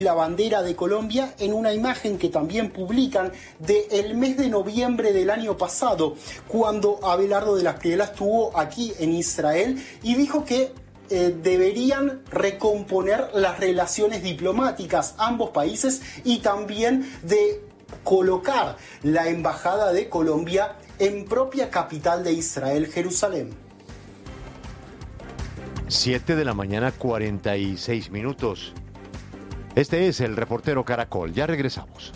la bandera de Colombia en una imagen que también publican del mes de noviembre del año pasado, cuando Abelardo de las Espriella estuvo aquí en Israel y dijo que deberían recomponer las relaciones diplomáticas ambos países y también de colocar la embajada de Colombia en propia capital de Israel, Jerusalén. 7 de la mañana, 46 minutos. Este es el Reportero Caracol. Ya regresamos.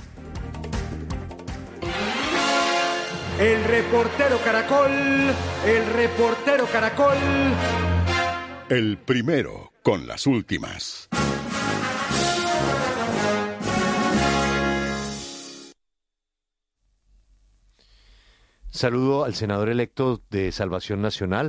El Reportero Caracol, el Reportero Caracol. El primero con las últimas. Saludo al senador electo de Salvación Nacional,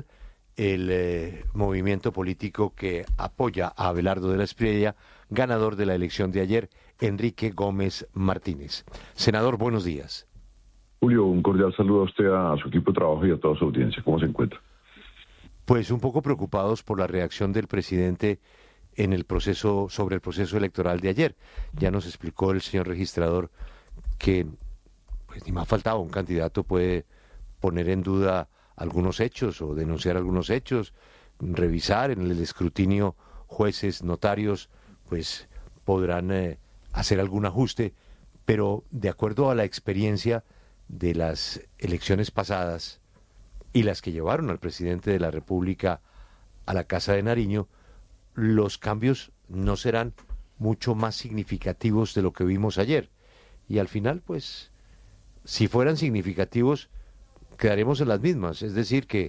el movimiento político que apoya a Abelardo de la Espriella, ganador de la elección de ayer, Enrique Gómez Martínez. Senador, buenos días. Julio, un cordial saludo a usted, a su equipo de trabajo y a toda su audiencia. ¿Cómo se encuentra? Pues un poco preocupados por la reacción del presidente en el proceso, sobre el proceso electoral de ayer. Ya nos explicó el señor registrador que pues ni más faltaba, un candidato puede poner en duda algunos hechos o denunciar algunos hechos, revisar en el escrutinio jueces, notarios, pues podrán hacer algún ajuste, pero de acuerdo a la experiencia de las elecciones pasadas y las que llevaron al presidente de la República a la Casa de Nariño, los cambios no serán mucho más significativos de lo que vimos ayer. Y al final, pues, si fueran significativos, quedaremos en las mismas. Es decir, que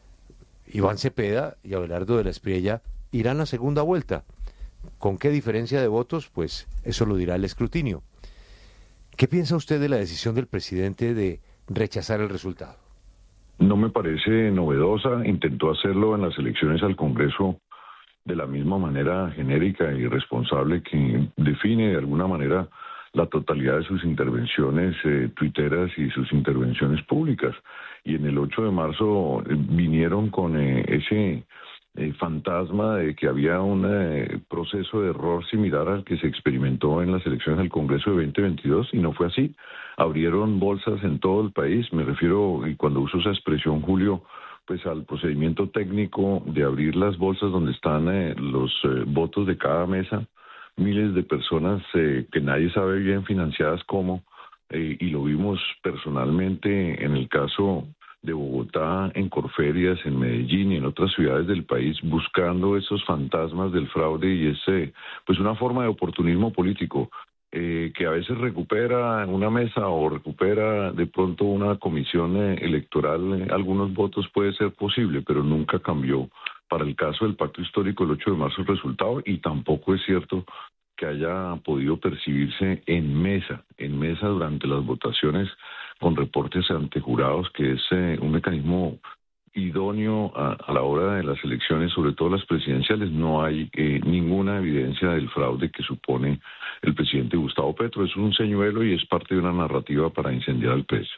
Iván Cepeda y Abelardo de la Espriella irán a segunda vuelta. ¿Con qué diferencia de votos? Pues eso lo dirá el escrutinio. ¿Qué piensa usted de la decisión del presidente de rechazar el resultado? No me parece novedosa. Intentó hacerlo en las elecciones al Congreso de la misma manera genérica y responsable que define de alguna manera la totalidad de sus intervenciones tuiteras y sus intervenciones públicas. Y en el 8 de marzo vinieron con ese fantasma de que había un proceso de error similar al que se experimentó en las elecciones del Congreso de 2022 y no fue así. Abrieron bolsas en todo el país, me refiero, y cuando uso esa expresión, Julio, pues al procedimiento técnico de abrir las bolsas donde están los votos de cada mesa, miles de personas que nadie sabe bien financiadas cómo, y lo vimos personalmente en el caso de Bogotá, en Corferias, en Medellín y en otras ciudades del país, buscando esos fantasmas del fraude y pues una forma de oportunismo político que a veces recupera en una mesa o recupera de pronto una comisión electoral algunos votos puede ser posible, pero nunca cambió para el caso del pacto histórico el 8 de marzo el resultado, y tampoco es cierto que haya podido percibirse en mesa durante las votaciones con reportes ante jurados, que es un mecanismo idóneo a la hora de las elecciones, sobre todo las presidenciales. No hay ninguna evidencia del fraude que supone el presidente Gustavo Petro. Es un señuelo y es parte de una narrativa para incendiar al país.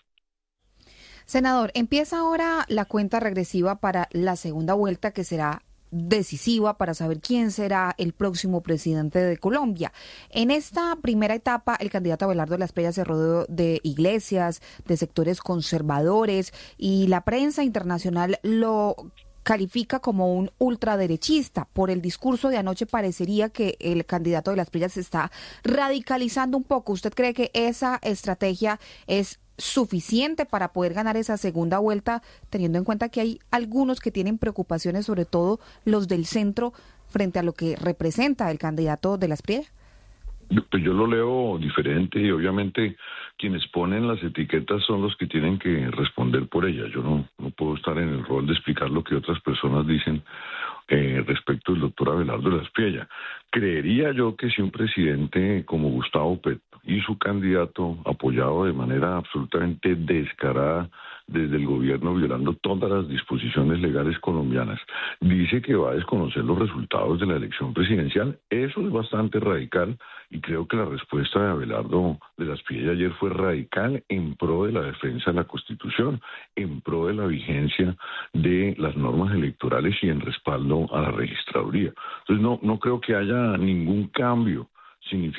Senador, empieza ahora la cuenta regresiva para la segunda vuelta, que será decisiva para saber quién será el próximo presidente de Colombia. En esta primera etapa, el candidato Abelardo de la Espriella se rodeó de iglesias, de sectores conservadores, y la prensa internacional lo califica como un ultraderechista. Por el discurso de anoche parecería que el candidato de la Espriella se está radicalizando un poco. ¿Usted cree que esa estrategia es suficiente para poder ganar esa segunda vuelta, teniendo en cuenta que hay algunos que tienen preocupaciones, sobre todo los del centro, frente a lo que representa el candidato de la Espriella? Pues yo lo leo diferente, y obviamente quienes ponen las etiquetas son los que tienen que responder por ellas. Yo no puedo estar en el rol de explicar lo que otras personas dicen respecto del doctor Abelardo de la Espriella. Creería yo que si un presidente como Gustavo Petro y su candidato, apoyado de manera absolutamente descarada desde el gobierno, violando todas las disposiciones legales colombianas, dice que va a desconocer los resultados de la elección presidencial, eso es bastante radical, y creo que la respuesta de Abelardo de la Espriella ayer fue radical en pro de la defensa de la Constitución, en pro de la vigencia de las normas electorales y en respaldo a la registraduría. Entonces no creo que haya ningún cambio significa